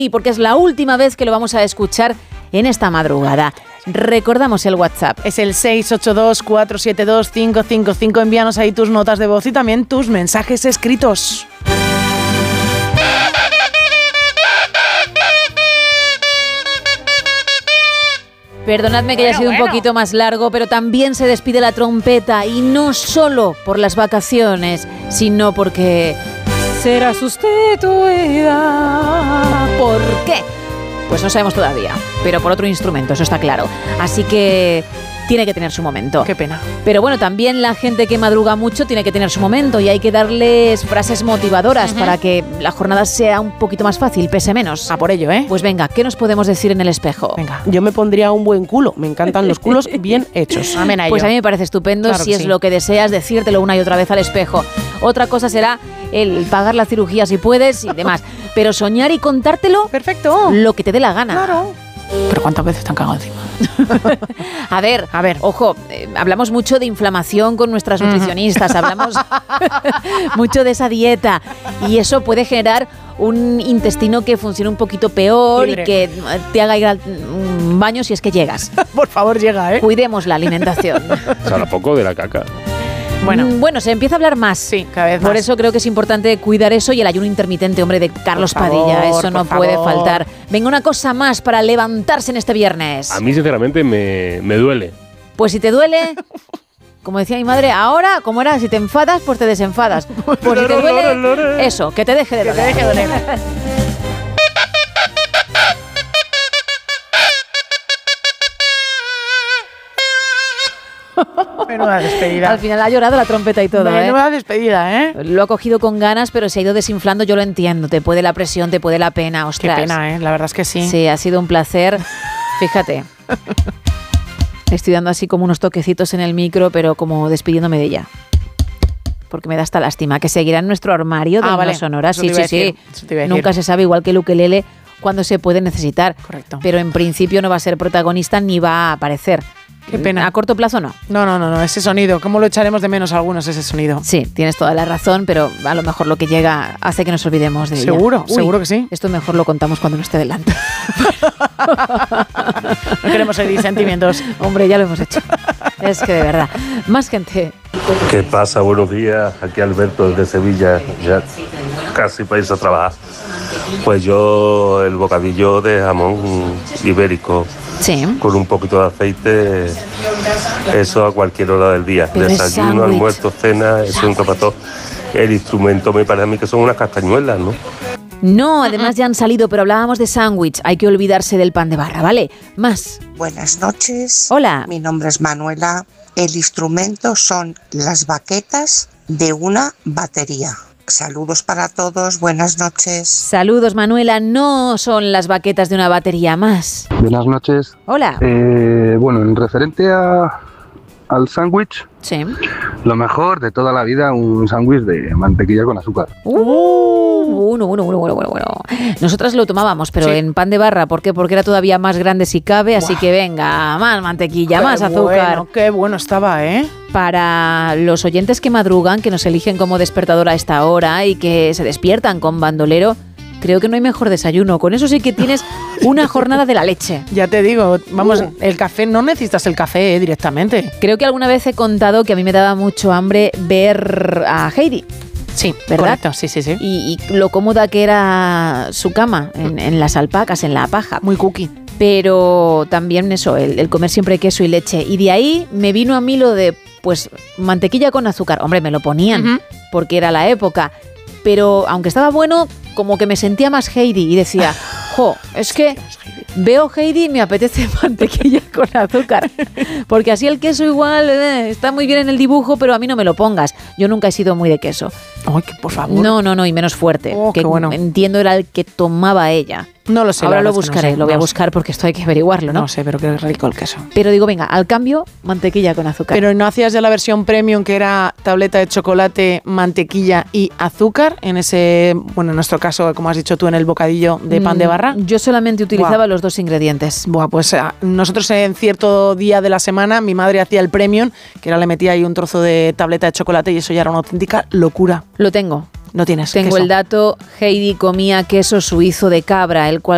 y porque es la última vez que lo vamos a escuchar en esta madrugada. Recordamos el WhatsApp. Es el 682-472-555. Envíanos ahí tus notas de voz y también tus mensajes escritos. Perdonadme que haya sido un poquito más largo, pero también se despide la trompeta, y no solo por las vacaciones, sino porque será sustituida. ¿Por qué? Pues no sabemos todavía, pero por otro instrumento, eso está claro. Así que tiene que tener su momento. Qué pena. Pero bueno, también la gente que madruga mucho tiene que tener su momento, y hay que darles frases motivadoras para que la jornada sea un poquito más fácil, pese menos. A por ello, ¿eh? Pues venga, ¿qué nos podemos decir en el espejo? Venga, yo me pondría un buen culo. Me encantan los culos bien hechos. Amén a ello. Pues a mí me parece estupendo, Claro si es sí. lo que deseas, decírtelo una y otra vez al espejo. Otra cosa será el pagar la cirugía si puedes y demás. Pero soñar y contártelo, Perfecto. lo que te dé la gana. Claro. Pero ¿cuántas veces te han cagado encima? A ver, ojo, hablamos mucho de inflamación con nuestras nutricionistas, hablamos mucho de esa dieta, y eso puede generar un intestino que funcione un poquito peor Libre. y que te haga ir al baño si es que llegas. Por favor, llega, ¿eh? Cuidemos la alimentación. Se habla poco de la caca. Bueno, se empieza a hablar más. Sí, cada vez Por más. eso creo que es importante cuidar eso, y el ayuno intermitente, hombre, de Carlos Por favor, Padilla. Eso no por puede favor. faltar. Venga, una cosa más para levantarse en este viernes. A mí, sinceramente, me duele. Pues si te duele, como decía mi madre, ahora, como era, si te enfadas, pues te desenfadas. Pues si te duele, eso, que te deje de doler. Que te deje doler. Menuda despedida. Al final ha llorado la trompeta y todo, Menuda despedida, ¿eh? Lo ha cogido con ganas, pero se ha ido desinflando, yo lo entiendo. Te puede la presión, te puede la pena, Qué ostras. pena, ¿eh? La verdad es que sí. Sí, ha sido un placer. Fíjate. Estoy dando así como unos toquecitos en el micro, pero como despidiéndome de ella. Porque me da esta lástima. Que seguirá en nuestro armario de ondas sonoras. Eso te Sí, iba a sí, decir, sí. eso te iba a decir. Nunca se sabe, igual que el ukelele, cuándo se puede necesitar. Correcto. Pero en principio no va a ser protagonista ni va a aparecer. Qué pena. A corto plazo no. No, ese sonido. ¿Cómo lo echaremos de menos algunos, ese sonido? Sí, tienes toda la razón, pero a lo mejor lo que llega hace que nos olvidemos de ella. Seguro, Uy, seguro que sí. Esto mejor lo contamos cuando no esté delante. No queremos herir sentimientos. Hombre, ya lo hemos hecho. Es que de verdad. Más gente. ¿Qué pasa? Buenos días. Aquí Alberto desde Sevilla, ya casi para irse a trabajar. Pues yo el bocadillo de jamón ibérico Sí. con un poquito de aceite, eso a cualquier hora del día. Pero es Desayuno, sándwich. almuerzo, cena, eso nunca para todo. El instrumento me parece a mí que son unas castañuelas, ¿no? No, además ya han salido, pero hablábamos de sándwich. Hay que olvidarse del pan de barra, ¿vale? Más. Buenas noches. Hola. Mi nombre es Manuela. El instrumento son las baquetas de una batería. Saludos para todos. Buenas noches. Saludos, Manuela. No son las baquetas de una batería. Más. Buenas noches. Hola. Bueno, en referente al sándwich, Sí. lo mejor de toda la vida, un sándwich de mantequilla con azúcar. Bueno. Nosotras lo tomábamos, pero Sí. en pan de barra. ¿Por qué? Porque era todavía más grande si cabe, así que venga, más mantequilla, Qué más azúcar. Bueno, qué bueno estaba, ¿eh? Para los oyentes que madrugan, que nos eligen como despertador a esta hora y que se despiertan con bandolero, creo que no hay mejor desayuno. Con eso sí que tienes una jornada de la leche. Ya te digo, vamos, el café, no necesitas el café directamente. Creo que alguna vez he contado que a mí me daba mucho hambre ver a Heidi. Sí, ¿Verdad? correcto, sí. Y lo cómoda que era su cama en las alpacas, en la paja. Muy cookie. Pero también eso, el comer siempre queso y leche. Y de ahí me vino a mí lo de, pues, mantequilla con azúcar. Hombre, me lo ponían, porque era la época. Pero aunque estaba bueno, como que me sentía más Heidi y decía, jo, es que veo Heidi y me apetece mantequilla con azúcar. Porque así el queso igual está muy bien en el dibujo, pero a mí no me lo pongas. Yo nunca he sido muy de queso. Ay, que por favor. No, y menos fuerte. Oh, que qué bueno. entiendo era el que tomaba ella. No lo sé. Ahora la lo verdad es que no buscaré, sé, lo voy a no buscar porque esto hay que averiguarlo, ¿no? No sé, pero qué rico el queso. Pero digo, venga, al cambio, mantequilla con azúcar. Pero ¿no hacías ya la versión premium que era tableta de chocolate, mantequilla y azúcar? En ese, bueno, en nuestro caso, como has dicho tú, en el bocadillo de pan de barra. Yo solamente utilizaba Buah. los dos ingredientes. Buah, pues nosotros en cierto día de la semana, mi madre hacía el premium, que era le metía ahí un trozo de tableta de chocolate y eso ya era una auténtica locura. Lo tengo. No tienes Tengo queso. el dato, Heidi comía queso suizo de cabra, el cual